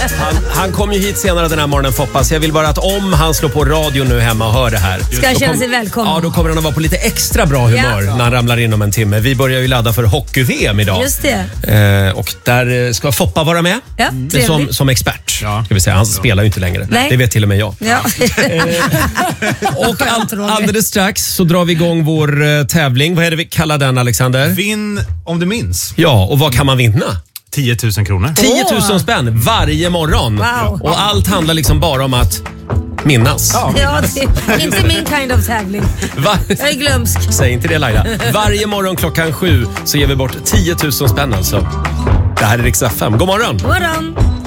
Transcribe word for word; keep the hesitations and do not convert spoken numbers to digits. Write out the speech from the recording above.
Han, han kom ju hit senare den här morgonen, Foppa, så jag vill bara att om han slår på radio nu hemma och hör det här. Ska han känna sig välkommen? Ja, då kommer han att vara på lite extra bra humör Ja. när han ramlar in om en timme. Vi börjar ju ladda för hockey-V M idag. Just det. Eh, och där ska Foppa vara med. Ja, Mm. som, som expert. Ja. Ska vi säga. Han spelar ju inte längre. Nej. Det vet till och med jag. Ja. Och all, alldeles strax så drar vi igång vår uh, tävling. Vad är det vi kallar den, Alexander? Vinn om du minns. Ja, och vad kan man vinna? tio tusen kronor. tio tusen spänn varje morgon. Wow. Och allt handlar liksom bara om att minnas. Ja. Ja, det är inte min kind of tävling. Va? Jag är glömsk. Säg inte det, Laila. Varje morgon klockan sju så ger vi bort tio tusen spänn alltså. Det här är Rix F M. God morgon! God morgon.